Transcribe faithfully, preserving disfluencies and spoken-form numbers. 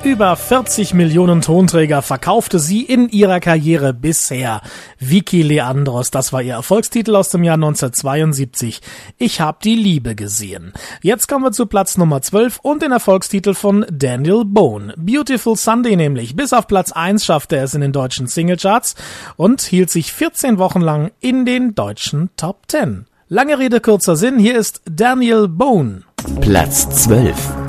Über vierzig Millionen Tonträger verkaufte sie in ihrer Karriere bisher. Vicky Leandros, das war ihr Erfolgstitel aus dem Jahr neunzehnhundertzweiundsiebzig. Ich hab die Liebe gesehen. Jetzt kommen wir zu Platz Nummer zwölf und den Erfolgstitel von Daniel Boone. Beautiful Sunday nämlich. Bis auf Platz eins schaffte er es in den deutschen Singlecharts und hielt sich vierzehn Wochen lang in den deutschen Top zehn. Lange Rede, kurzer Sinn, hier ist Daniel Boone. Platz zwölf.